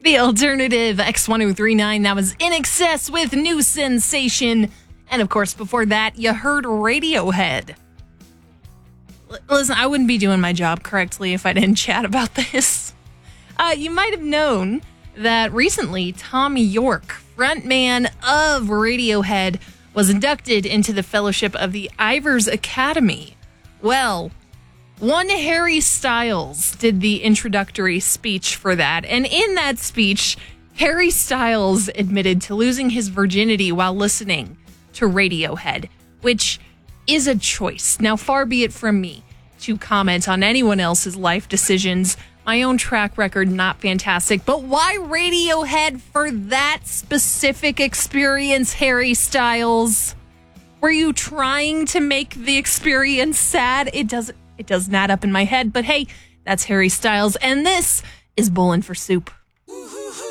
The alternative X1039, that was In Excess with New Sensation. And of course, before that, you heard Radiohead. Listen, I wouldn't be doing my job correctly if I didn't chat about this. You might have known that recently Thom Yorke, frontman of Radiohead, was inducted into the Fellowship of the Ivors Academy. Well, one Harry Styles did the introductory speech for that. And in that speech, Harry Styles admitted to losing his virginity while listening to Radiohead, which is a choice. Now, far be it from me to comment on anyone else's life decisions. My own track record, not fantastic. But why Radiohead for that specific experience, Harry Styles? Were you trying to make the experience sad? It doesn't add up in my head. But hey, that's Harry Styles. And this is Bowling for Soup.